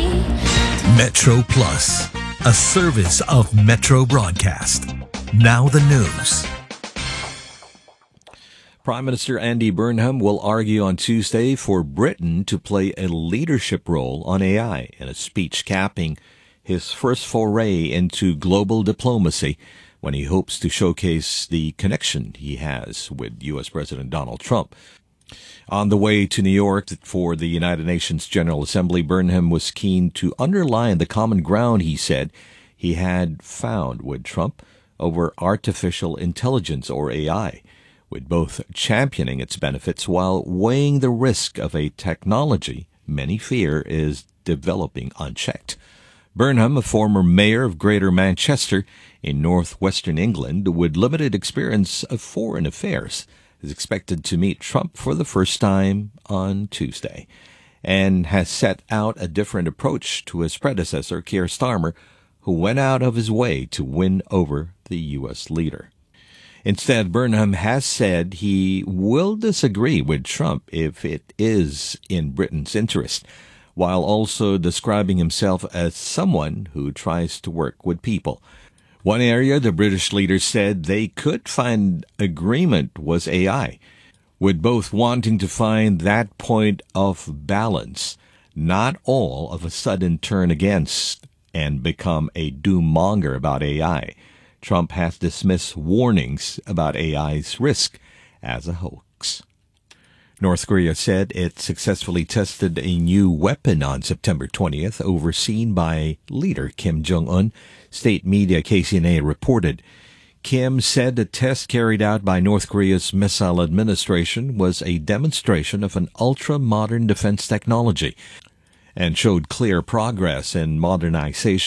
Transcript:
Metro Plus, a service of Metro Broadcast. Now the news. Prime Minister Andy Burnham will argue on Tuesday for Britain to play a leadership role on AI in a speech capping his first foray into global diplomacy when he hopes to showcase the connection he has with U.S. President Donald Trump. On the way to New York for the United Nations General Assembly, Burnham was keen to underline the common ground he said he had found with Trump over artificial intelligence, or AI, with both championing its benefits while weighing the risk of a technology many fear is developing unchecked. Burnham, a former mayor of Greater Manchester in northwestern England with limited experience of foreign affairs, is expected to meet Trump for the first time on Tuesday and has set out a different approach to his predecessor, Keir Starmer, who went out of his way to win over the U.S. leader. Instead, Burnham has said he will disagree with Trump if it is in Britain's interest, while also describing himself as someone who tries to work with people. One area the British leader said they could find agreement was AI, with both wanting to find that point of balance, not all of a sudden turn against and become a doom-monger about AI. Trump has dismissed warnings about AI's risk as a hoax. North Korea said it successfully tested a new weapon on September 20th, overseen by leader Kim Jong-un, state media KCNA reported. Kim said the test carried out by North Korea's Missile Administration was a demonstration of an ultra-modern defense technology and showed clear progress in modernization